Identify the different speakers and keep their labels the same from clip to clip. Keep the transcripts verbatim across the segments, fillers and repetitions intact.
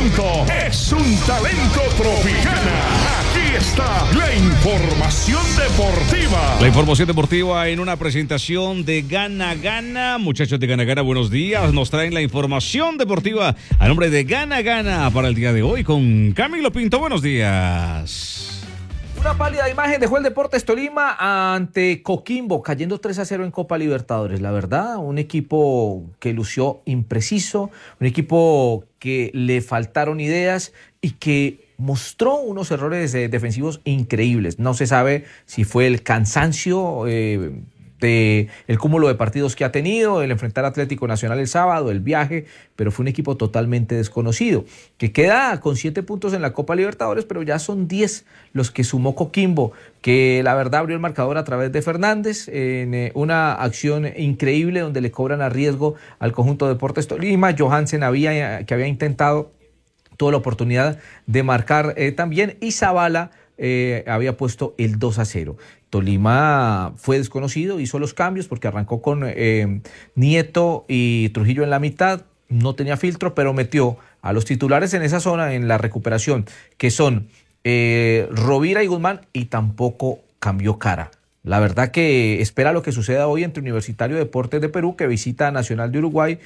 Speaker 1: talento, es un talento Tropicana. Aquí está la información deportiva.
Speaker 2: La información deportiva en una presentación de Gana Gana. Muchachos de Gana Gana, buenos días. Nos traen la información deportiva a nombre de Gana Gana para el día de hoy con Camilo Pinto. Buenos días.
Speaker 3: Una pálida imagen dejó el Deportes Tolima ante Coquimbo, cayendo tres a cero en Copa Libertadores. La verdad, un equipo que lució impreciso, un equipo que le faltaron ideas y que mostró unos errores eh, defensivos increíbles. No se sabe si fue el cansancio, eh, de el cúmulo de partidos que ha tenido, el enfrentar a Atlético Nacional el sábado, el viaje, pero fue un equipo totalmente desconocido, que queda con siete puntos en la Copa Libertadores, pero ya son diez los que sumó Coquimbo, que la verdad abrió el marcador a través de Fernández, en eh, una acción increíble donde le cobran a riesgo al conjunto de Deportes Tolima. Johansen había, que había intentado, tuvo la oportunidad de marcar eh, también, y Zavala eh, había puesto el dos a cero. Tolima fue desconocido, hizo los cambios porque arrancó con eh, Nieto y Trujillo en la mitad, no tenía filtro, pero metió a los titulares en esa zona en la recuperación, que son eh, Rovira y Guzmán, y tampoco cambió cara. La verdad que espera lo que suceda hoy entre Universitario de Deportes de Perú, que visita a Nacional de Uruguay,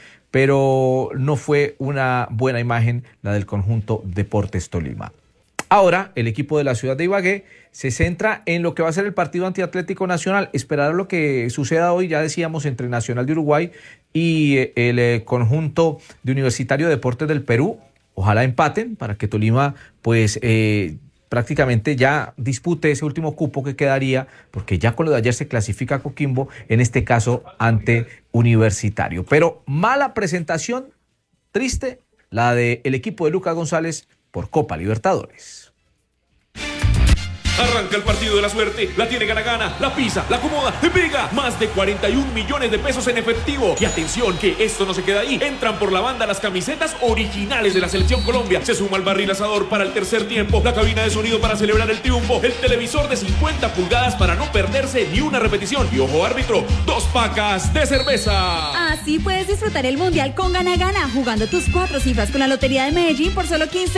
Speaker 3: pero no fue una buena imagen la del conjunto Deportes Tolima. Ahora, el equipo de la ciudad de Ibagué se centra en lo que va a ser el partido ante Atlético Nacional. Esperar lo que suceda hoy, ya decíamos, entre Nacional de Uruguay y el eh, conjunto de Universitario de Deportes del Perú. Ojalá empaten para que Tolima, pues, eh, prácticamente ya dispute ese último cupo que quedaría, porque ya con lo de ayer se clasifica a Coquimbo, en este caso ante Universitario. Pero mala presentación, triste, la del equipo de Lucas González por Copa Libertadores.
Speaker 4: Arranca el partido de la suerte, la tiene Gana Gana, la pisa, la acomoda, le pega, más de cuarenta y un millones de pesos en efectivo. Y atención que esto no se queda ahí, entran por la banda las camisetas originales de la Selección Colombia. Se suma el barril asador para el tercer tiempo, la cabina de sonido para celebrar el triunfo, el televisor de cincuenta pulgadas para no perderse ni una repetición. Y ojo árbitro, dos pacas de cerveza.
Speaker 5: Así puedes disfrutar el Mundial con Gana Gana, jugando tus cuatro cifras con la Lotería de Medellín por solo quince